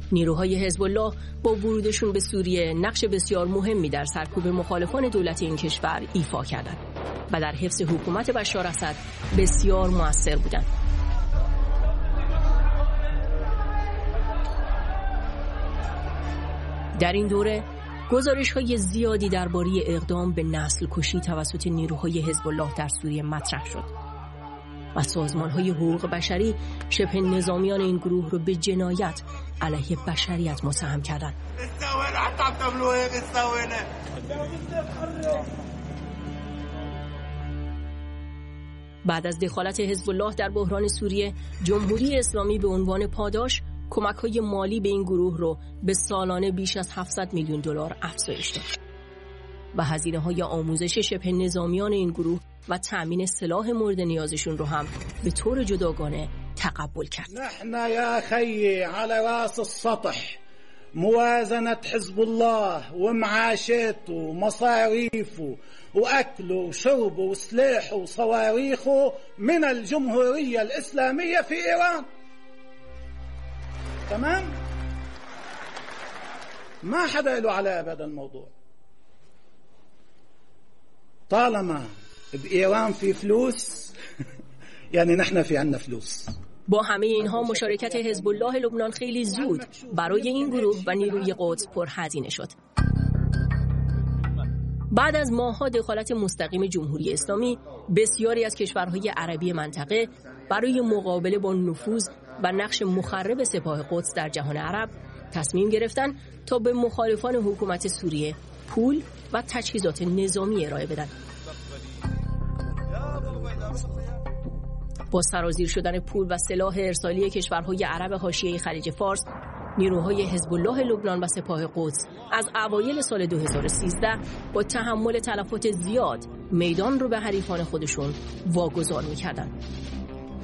نیروهای حزب الله با ورودشون به سوریه نقش بسیار مهمی در سرکوب مخالفان دولت این کشور ایفا کردند و در حفظ حکومت بشار اسد بسیار مؤثر بودند. در این دوره گزارش‌های زیادی درباره اقدام به نسل کشی توسط نیروهای حزب الله در سوریه مطرح شد و سازمان‌های حقوق بشری شبه نظامیان این گروه را به جنایت علیه بشریت متهم کردند. بعد از دخالت حزب الله در بحران سوریه، جمهوری اسلامی به عنوان پاداش کمک‌های مالی به این گروه رو به سالانه بیش از 700 میلیون دلار افزایش داد و هزینه‌های آموزش شبه نظامیان این گروه و تأمین سلاح مورد نیازشون رو هم به طور جداگانه تقبل کرد. نحن يا خيي على راس السطح موازنة حزب الله ومعاشاته ومصاريفه وأكله وشربه وسلاحه وصواريخه من الجمهورية الإسلامية في إيران. تمام؟ ما حدا له علاقة بهذا الموضوع. طالما بإيران في فلوس يعني نحن في عنا فلوس. با همه اینها مشارکت حزب الله لبنان خیلی زود برای این گروه و نیروی قدس پرهزینه شد. بعد از ماه‌ها دخالت مستقیم جمهوری اسلامی، بسیاری از کشورهای عربی منطقه برای مقابله با نفوذ و نقش مخرب سپاه قدس در جهان عرب تصمیم گرفتند تا به مخالفان حکومت سوریه پول و تجهیزات نظامی ارائه بدن. با سرازیر شدن پول و سلاح ارسالی کشورهای عرب حاشیه خلیج فارس، نیروهای حزب الله لبنان و سپاه قدس از اوایل سال 2013 با تحمل تلفات زیاد میدان رو به حریفان خودشون واگذار می‌کردند.